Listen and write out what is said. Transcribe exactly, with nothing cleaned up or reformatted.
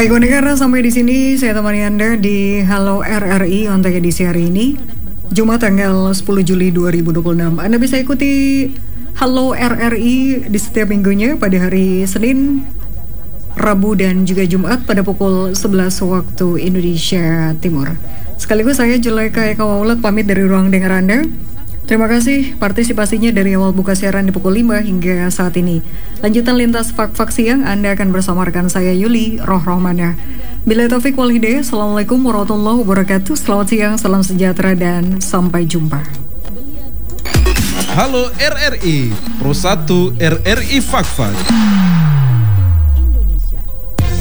Baik, karena sampai di sini saya temani Anda di Halo R R I untuk edisi hari ini, Jumat tanggal sepuluh Juli dua ribu dua puluh enam. Anda bisa ikuti Halo R R I di setiap minggunya pada hari Senin, Rabu dan juga Jumat pada pukul sebelas waktu Indonesia Timur. Sekaligus saya Juleka Eka Waulat pamit dari ruang dengar Anda. Terima kasih partisipasinya dari awal buka siaran di pukul lima hingga saat ini. Lanjutan lintas fak-fak siang Anda akan bersama rekan saya Yuli Roh Rohmana. Bila taufik wal hidayah, Assalamualaikum warahmatullahi wabarakatuh. Selamat siang, salam sejahtera dan sampai jumpa. Halo R R I, Pro satu R R I Fak-Fak.